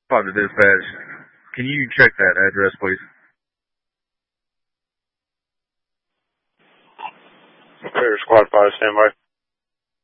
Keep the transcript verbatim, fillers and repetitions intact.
Five to dispatch. Can you check that address, please? Superior Squad five, stand by.